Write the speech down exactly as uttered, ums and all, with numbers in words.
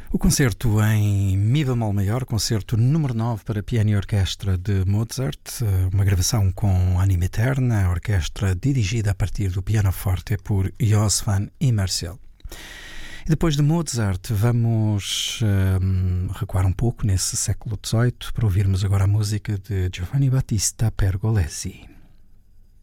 O concerto em Mi bemol maior, concerto número nove para piano e orquestra de Mozart, uma gravação com Anima Eterna, a orquestra dirigida a partir do pianoforte por Jos van Immersel. E depois de Mozart, vamos um, recuar um pouco nesse século dezoito para ouvirmos agora a música de Giovanni Battista Pergolesi.